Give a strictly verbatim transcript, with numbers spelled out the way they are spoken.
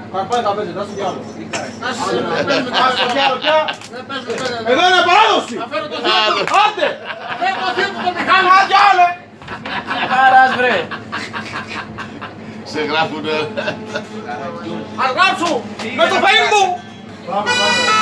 Καρπάει τα πέντε, δάσου κι άλλο. Εδώ είναι παράδοση! Άντε! Άντε άλλο! Χαράς βρε! Σε γράφουνε. Αργάψου! Με το Facebook!